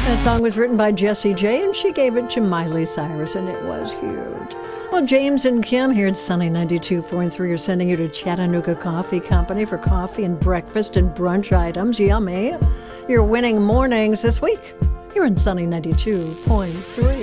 That song was written by Jessie J, and she gave it to Miley Cyrus, and it was huge. Well, James and Kim here at Sunny 92.3 are sending you to Chattanooga Coffee Company for coffee and breakfast and brunch items. Yummy. You're winning mornings this week. You're in Sunny 92.3.